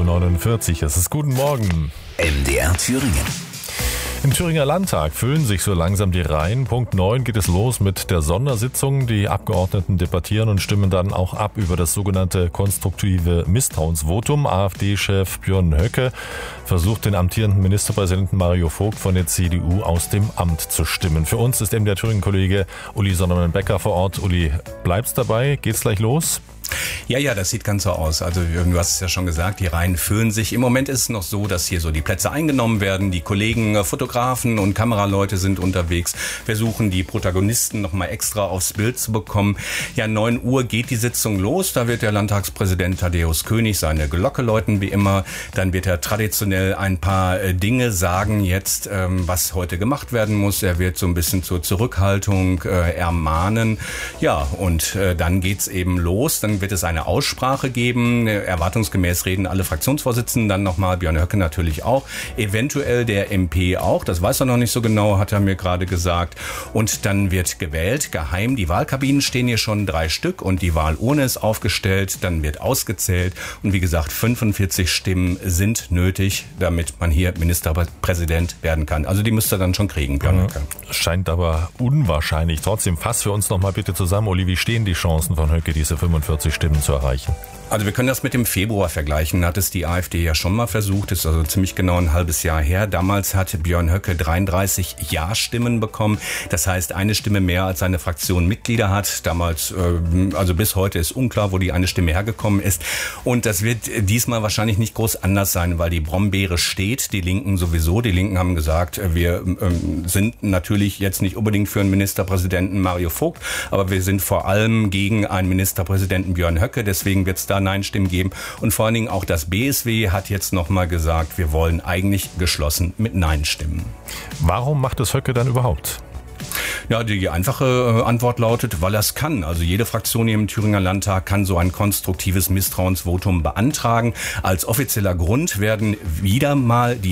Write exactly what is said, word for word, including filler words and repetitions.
Uhr neunundvierzig. Es ist guten Morgen. M D R Thüringen. Im Thüringer Landtag füllen sich so langsam die Reihen. Punkt neun geht es los mit der Sondersitzung. Die Abgeordneten debattieren und stimmen dann auch ab über das sogenannte konstruktive Misstrauensvotum. AfD-Chef Björn Höcke versucht, den amtierenden Ministerpräsidenten Mario Vogt von der C D U aus dem Amt zu stimmen. Für uns ist eben der Thüringen-Kollege Uli Sondermann-Becker vor Ort. Uli, bleibst dabei? Geht's gleich los? Ja, ja, das sieht ganz so aus. Also du hast es ja schon gesagt, die Reihen füllen sich. Im Moment ist es noch so, dass hier so die Plätze eingenommen werden. Die Kollegen, Fotografen und Kameraleute sind unterwegs. Wir suchen die Protagonisten nochmal extra aufs Bild zu bekommen. Ja, neun Uhr geht die Sitzung los. Da wird der Landtagspräsident Thaddäus König seine Glocke läuten wie immer. Dann wird er traditionell ein paar Dinge sagen jetzt, was heute gemacht werden muss. Er wird so ein bisschen zur Zurückhaltung ermahnen. Ja, und dann geht's eben los. Dann wird es eine Aussprache geben. Erwartungsgemäß reden alle Fraktionsvorsitzenden dann nochmal, Björn Höcke natürlich auch, eventuell der M P auch, das weiß er noch nicht so genau, hat er mir gerade gesagt. Und dann wird gewählt, geheim. Die Wahlkabinen stehen hier schon drei Stück und die Wahlurne ist aufgestellt. Dann wird ausgezählt und wie gesagt, fünfundvierzig Stimmen sind nötig, damit man hier Ministerpräsident werden kann. Also die müsste er dann schon kriegen, Björn Höcke. Scheint aber unwahrscheinlich. Trotzdem, fass für uns nochmal bitte zusammen, Uli, wie stehen die Chancen von Höcke, diese fünfundvierzig Stimmen zu erreichen? Also wir können das mit dem Februar vergleichen. Hat es die AfD ja schon mal versucht. Ist also ziemlich genau ein halbes Jahr her. Damals hatte Björn Höcke dreiunddreißig Ja-Stimmen bekommen. Das heißt, eine Stimme mehr als seine Fraktion Mitglieder hat. Damals, äh, also bis heute ist unklar, wo die eine Stimme hergekommen ist. Und das wird diesmal wahrscheinlich nicht groß anders sein, weil die Brombeere steht. Die Linken sowieso. Die Linken haben gesagt, wir ähm, sind natürlich jetzt nicht unbedingt für einen Ministerpräsidenten Mario Vogt, aber wir sind vor allem gegen einen Ministerpräsidenten Björn Höcke. Deswegen wird es da Nein-Stimmen geben. Und vor allen Dingen auch das B S W hat jetzt nochmal gesagt, wir wollen eigentlich geschlossen mit Nein stimmen. Warum macht es Höcke dann überhaupt? Ja, die einfache Antwort lautet, weil er es kann. Also jede Fraktion hier im Thüringer Landtag kann so ein konstruktives Misstrauensvotum beantragen. Als offizieller Grund werden wieder mal die